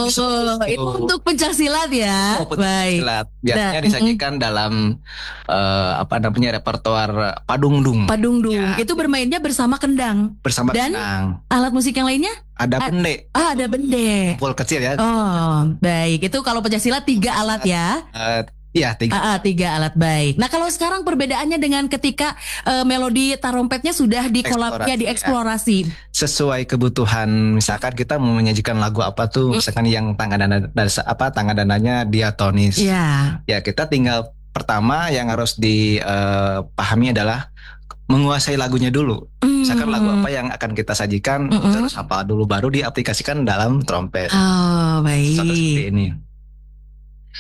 itu untuk pencaksilat ya. Oh, Baik. silat. Biasanya disajikan dalam repertoar padungdung. Padungdung. Ya, Itu bermainnya bersama kendang. bersama Dan kendang. alat musik yang lainnya? Ada bende. Ada bende. Full kecil ya. Oh, baik. Itu kalau pencaksilat 3 alat ya. Iya, 3. 3 alat, baik. Nah, kalau sekarang perbedaannya dengan ketika melodi tarompetnya sudah dieksplorasi. Sesuai kebutuhan, misalkan kita mau menyajikan lagu apa tuh, misalkan yang tangga nadanya diatonis. Ya. Ya, kita tinggal pertama yang harus dipahami adalah menguasai lagunya dulu. Misalkan lagu apa yang akan kita sajikan, terus hafal dulu baru diaplikasikan dalam trompet. Oh, baik. Seperti ini.